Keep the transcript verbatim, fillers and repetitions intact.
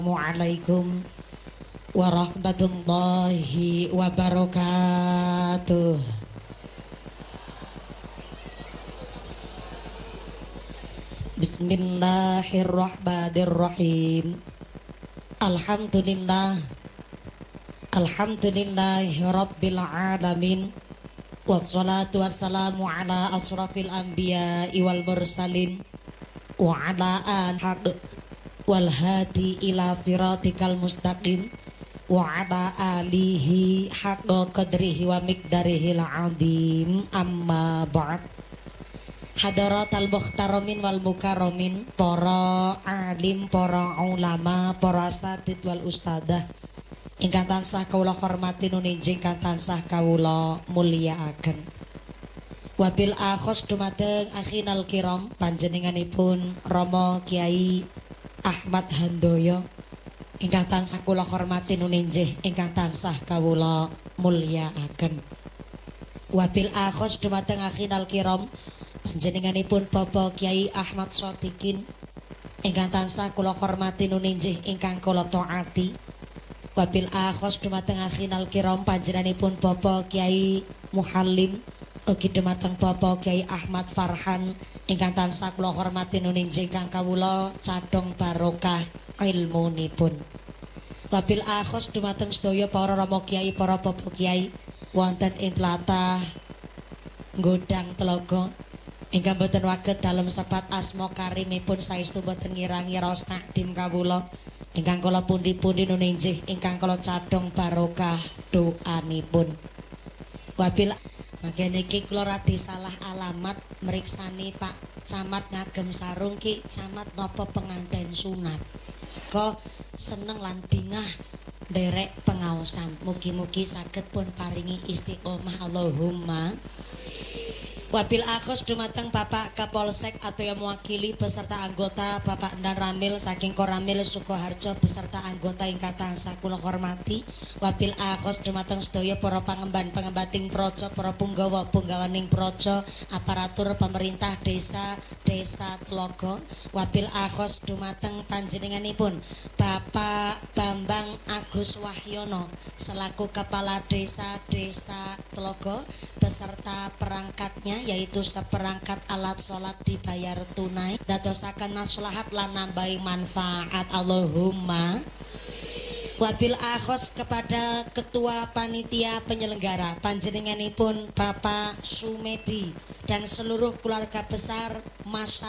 Assalamualaikum warahmatullahi wabarakatuh. Bismillahirrahmanirrahim. Alhamdulillah Alhamdulillahi rabbil alamin. Wassalatu wassalamu ala asrafil anbiya wal mursalin wa ala al-haq wal hadi ila siratikal mustaqim wa ala alihi haqqa qadrihi wa miqdarihi al-azim. Amma ba'd. Hadaratal muhtaramin wal mukarramin, para alim, para ulama, para asatid wal ustadzah ingkang tansah kawula hormati nuninjing ingkang tansah kawula mulyakaken. Wabil akhos dumateng akhinal kiram panjenenganipun Rama Kiai Ahmad Handoyo ingkang tansah kula hormati nuninjih ingkang tansah kawula mulyakaken. Wabil akhos dumateng akhinal kiram panjenenganipun Bapak Kiai Ahmad Sotikin ingkang tansah kula hormati nuninjih ingkang kula taati. Wabil akhos dumateng akhinal kiram panjenenganipun Bapak Kiai Muhallim ugi dumateng Bapak Kiai Ahmad Farhan ingkang tansah kula hormati nuninjing kang kawula cadhong barokah ilmunipun. Wabil akhos dumateng sedaya para rama kiai, para bapak kiai wonten ing tlatah Nggodang Telaga ingkang boten waget dalem sepat asma karimipun saestu boten ngirangi raos takdim kawula ingkang kala pundi-pundi nuninjih ingkang kala cadhong barokah doanipun. Wabil mangke niki kula radi salah alamat mriksani Pak Camat ngagem sarung ki camat napa penganten sunat. Kok seneng lan bingah nderek pengaosan. Mugi-mugi saged pun paringi istiqomah Allahumma. Wabil akhos dumateng Bapak Kapolsek atau yang mewakili beserta anggota Bapak Endan Ramil saking Koramil Sukoharjo beserta anggota ingkang tansah kula hormati. Wabil akhos dumateng sedaya para pangemban pengembating projo, para punggawa punggawaning projo, aparatur pemerintah desa desa Telaga. Wabil akhos dumateng panjenenganipun Bapak Bambang Agus Wahyono selaku kepala desa desa Telaga beserta perangkatnya yaitu seperangkat alat sholat dibayar tunai dadosaken maslahat lan nambahi manfaat Allahumma. Wabil akhos kepada ketua panitia penyelenggara panjenenganipun Bapak Sumedi dan seluruh keluarga besar masa